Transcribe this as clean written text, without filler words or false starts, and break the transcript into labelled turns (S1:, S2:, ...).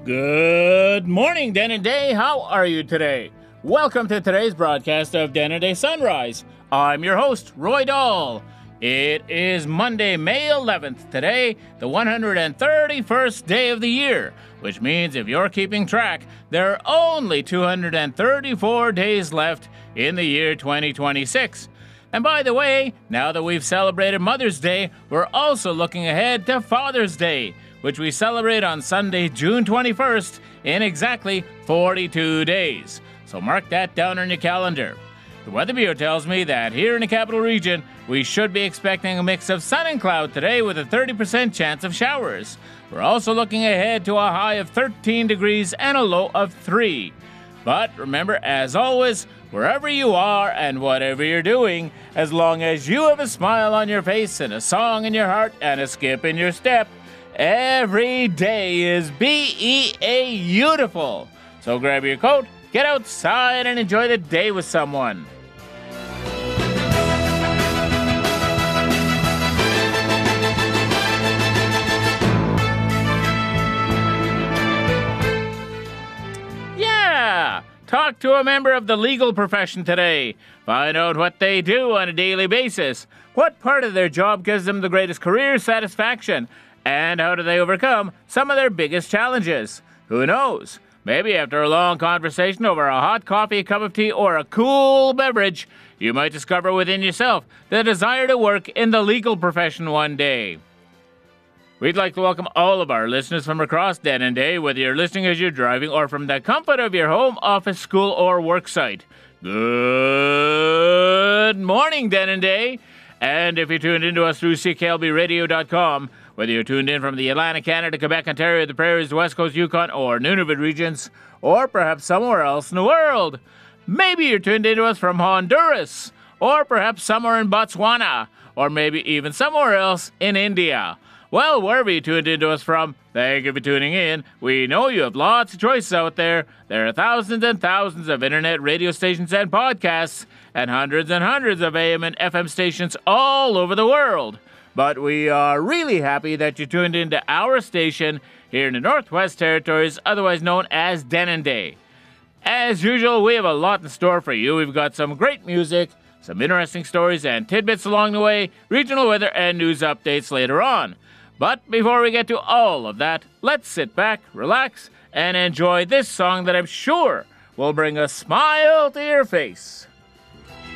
S1: Good morning, Den and Day. How are you today? Welcome to today's broadcast of Den and Day Sunrise. I'm your host, Roy Dahl. It is Monday, May 11th. Today, the 131st day of the year, which means if you're keeping track, there are only 234 days left in the year 2026. And by the way, now that we've celebrated Mother's Day, we're also looking ahead to Father's Day, which we celebrate on Sunday, June 21st, in exactly 42 days. So mark that down on your calendar. The Weather Bureau tells me that here in the capital region, we should be expecting a mix of sun and cloud today with a 30% chance of showers. We're also looking ahead to a high of 13 degrees and a low of 3. But remember, as always, wherever you are and whatever you're doing, as long as you have a smile on your face and a song in your heart and a skip in your step, every day is beautiful. So grab your coat, get outside, and enjoy the day with someone. Talk to a member of the legal profession today. Find out what they do on a daily basis. What part of their job gives them the greatest career satisfaction? And how do they overcome some of their biggest challenges? Who knows? Maybe after a long conversation over a hot coffee, a cup of tea, or a cool beverage, you might discover within yourself the desire to work in the legal profession one day. We'd like to welcome all of our listeners from across Den and Day, whether you're listening as you're driving or from the comfort of your home, office, school, or work site. Good morning, Den and Day. And if you're tuned into us through CKLBradio.com, whether you're tuned in from the Atlantic Canada, Quebec, Ontario, the Prairies, the West Coast, Yukon, or Nunavut regions, or perhaps somewhere else in the world. Maybe you're tuned into us from Honduras, or perhaps somewhere in Botswana, or maybe even somewhere else in India. Well, wherever you tuned into us from, thank you for tuning in. We know you have lots of choices out there. There are thousands and thousands of internet radio stations and podcasts, and hundreds of AM and FM stations all over the world. But we are really happy that you tuned into our station here in the Northwest Territories, otherwise known as Den and Day. As usual, we have a lot in store for you. We've got some great music, some interesting stories and tidbits along the way, regional weather and news updates later on. But before we get to all of that, let's sit back, relax, and enjoy this song that I'm sure will bring a smile to your face.